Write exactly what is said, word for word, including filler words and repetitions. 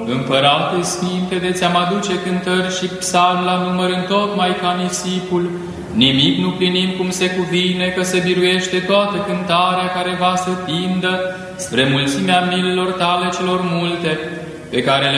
Împărate Sfinte, de ți-am aduce cântări și psalm la număr întocmai ca nisipul, nimic nu plinim cum se cuvine, că se biruiește toată cântarea care va să tindă spre mulțimea milelor tale celor multe, pe care